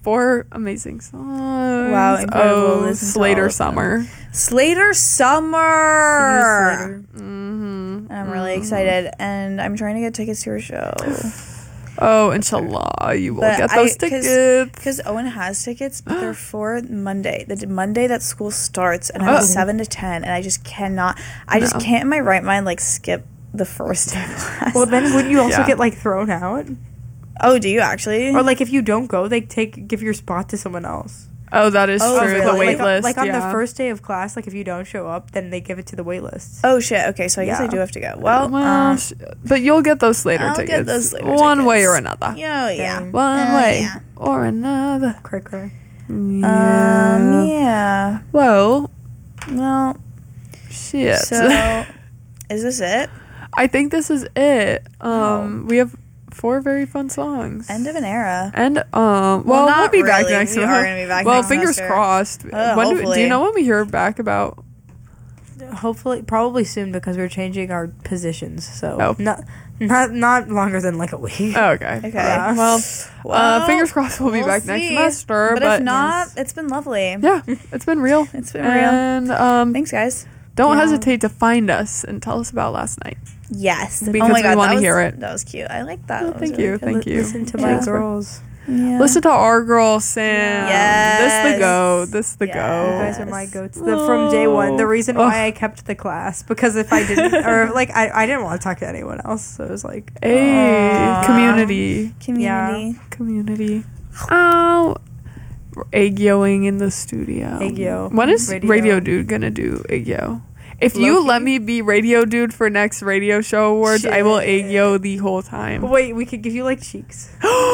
4 amazing songs. Wow, incredible. Oh, Listen to all Slater of them. Summer. Slater Summer. Mm-hmm. I'm really excited, and I'm trying to get tickets to her show. Oh, inshallah, you will But get those tickets. Because Owen has tickets, but they're for Monday. The Monday that school starts, and I'm 7 to 10, and I just cannot. I just can't in my right mind like skip the first day of class. Well, then wouldn't you also get like thrown out? Oh, do you actually? Or like if you don't go, they give your spot to someone else. Oh, that is true. really? The wait list. Like on the first day of class, like if you don't show up, then they give it to the wait list. Oh shit. Okay, so I guess I do have to go. Well, but you'll get those Slater I'll tickets. get those later one way tickets. or another. Yeah. One way or another. Cray. Yeah. Well, shit. So, is this it? I think this is it. We have 4 very fun songs. End of an era. And we'll be back really. next We semester. are gonna be back Well, next fingers semester. crossed. Do Hopefully. you know when we hear back about? Hopefully, probably soon because we're changing our positions. So not longer than like a week. Oh, okay. Okay. Yeah. Well, fingers crossed we'll be back next see. semester. But if not, it's been lovely. Yeah, it's been real. It's been real. And Thanks, guys. don't hesitate to find us and tell us about last night. Yes. Because oh my we God, wanna that was, hear it. That was cute. I like that. Oh, That was thank really you. good. Thank you. Listen to my girls. Yeah. Listen to our girl Sam. Yes. This the go. This the You go. guys are my goats. From day one. The reason why I kept the class because if I didn't, or like I didn't want to talk to anyone else, so it was like, Hey, community. Community. Oh, Aegyoing in the studio. Aegyo. When is Radio Dude gonna do Aegyo? If you let me be Radio Dude for next radio show awards, I will Aegyo the whole time. Wait, we could give you like cheeks.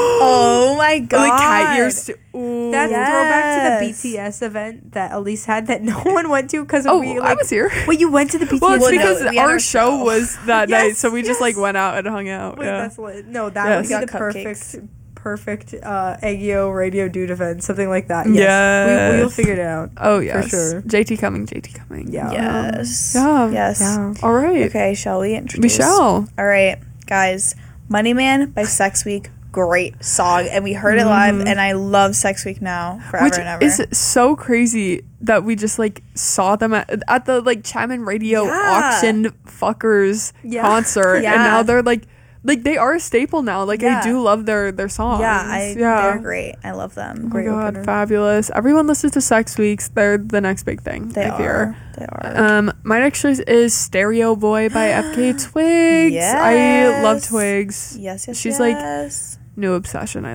Oh my God. Like cat ears. Ooh. That's throwback to the BTS event that Elise had that no one went to because we. Like, I was here. Wait, you went to the BTS? Well, it's event? because we had our our show was that night, Yes, so we just yes. like went out and hung out. Wait, Yeah. that's lit. No, that Yes. would be We the got cupcakes. perfect Aegyo Radio Dude event, something like that. Yes. We will figure it out. Oh yes, for sure. JT coming. Yeah. Yes. Yeah. Yes. Yeah. All right. Okay, shall we introduce? We shall. All right, guys. Money Man by Sex Week. Great song. And we heard it live, and I love Sex Week now forever Which and ever. is so crazy that we just like saw them at the like Chapman Radio auctioned fuckers concert, Yeah. and now they're like they are a staple now. Like Yeah. I do love their songs. They're great. I love them. Oh my Great God, opener. fabulous! Everyone listens to Sex Weeks. They're the next big thing. They I fear. are. My next choice is Stereo Boy by FK Twigs. Yes. I love Twigs. Yes. She's like new obsession. I